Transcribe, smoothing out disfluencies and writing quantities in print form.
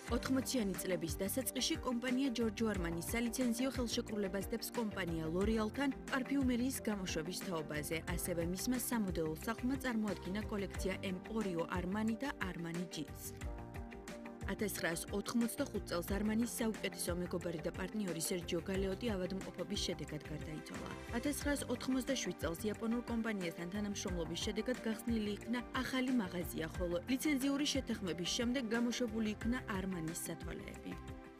80-იანი წლების დასაწყისში კომპანია Giorgio Armani სალიცენზიო ხელშეკრულებას დებს კომპანია L'Oreal-თან პარფიუმერიის გამოშვების თაობაზე, ასევე მისმა სამოდელო სახლმა წარმოადგინა კოლექცია Emporio Armani და Armani Jeans. 1985 წელს Armanis საუკეთესო მეგობარი და პარტნიორი სერჯიო გალეოტი ავადმყოფობის შედეგად გარდაიცვალა. 1987 წელს იაპონურ კომპანიასთან თანამშრომლობის შედეგად გახსნილი იქნა ახალი მაღაზია, ხოლო ლიცენზიური შეთანხმების შემდეგ გამოშვებული იქნა Armanis სათვალეები.